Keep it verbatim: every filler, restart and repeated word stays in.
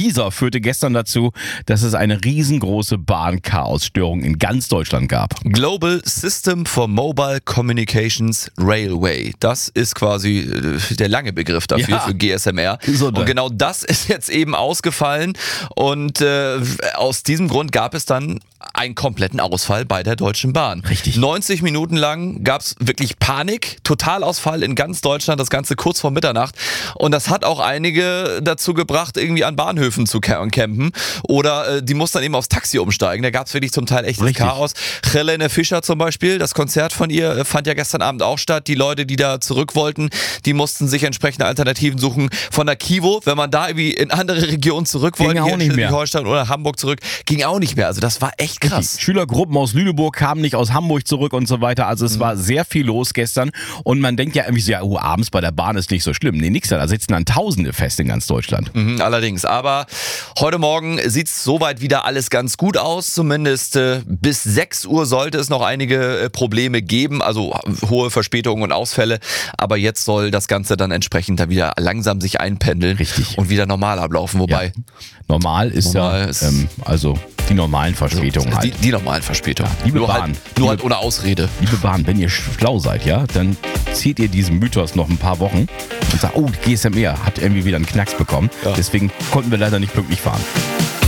dieser führte gestern dazu, dass es eine riesengroße Bahnchaosstörung in ganz Deutschland gab. Global System for Mobile Communications Railway. Das ist quasi äh, der lange Begriff dafür, Ja. für G S M R. So, und genau das ist jetzt eben ausgefallen. Und äh, aus diesem Grund gab es dann einen kompletten Ausfall bei der Deutschen Bahn. Richtig. neunzig Minuten lang gab es wirklich Panik, Totalausfall in ganz Deutschland, das Ganze kurz vor Mitternacht. Und das hat auch einige dazu gebracht, irgendwie an Bahnhöfen zu campen. Oder äh, die mussten dann eben aufs Taxi umsteigen. Da gab es wirklich zum Teil echtes Richtig. Chaos. Helene Fischer zum Beispiel, das Konzert von ihr äh, fand ja gestern Abend auch statt. Die Leute, die da zurück wollten, die mussten sich entsprechende Alternativen suchen. Von der Kivo, wenn man da irgendwie in andere Regionen zurück Ging wollte, auch hier in nicht mehr. Schleswig-Holstein oder Hamburg zurück, ging auch nicht mehr. Also das war echt krass. Die Schülergruppen aus Lüneburg kamen nicht aus Hamburg zurück und so weiter. Also es mhm. war sehr viel los gestern. Und man denkt ja irgendwie so, ja, oh, abends bei der Bahn ist nicht so schlimm. Nee, nix da. Da sitzen dann Tausende fest in ganz Deutschland. Mhm, allerdings. Aber heute Morgen sieht es soweit wieder alles ganz gut aus. Zumindest äh, bis sechs Uhr sollte es noch einige äh, Probleme geben. Also hohe Verspätungen und Ausfälle. Aber jetzt soll das Ganze dann entsprechend dann wieder langsam sich einpendeln. Richtig. Und wieder normal ablaufen. Wobei Ja. Normal ist Normal ja, ist- ähm, also die normalen Verspätungen die, halt. die normalen Verspätungen. liebe nur Bahn, halt, nur liebe- halt ohne Ausrede. Liebe Bahn, wenn ihr schlau seid, ja, dann zieht ihr diesen Mythos noch ein paar Wochen und sagt, oh, die G S M R hat irgendwie wieder einen Knacks bekommen. Ja. Deswegen konnten wir leider nicht pünktlich fahren.